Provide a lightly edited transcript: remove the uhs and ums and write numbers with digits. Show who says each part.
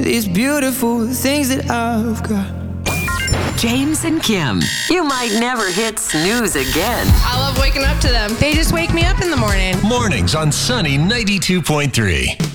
Speaker 1: these beautiful things that I've got.
Speaker 2: James and Kim. You might never hit snooze again.
Speaker 3: I love waking up to them. They just wake me up in the morning.
Speaker 4: Mornings on Sunny 92.3.